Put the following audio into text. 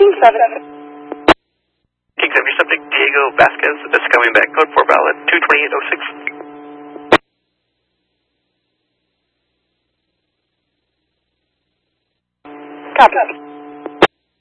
King 7. King 7, your subject Diego Vasquez is coming back. Code 4 valid 22806. Copy.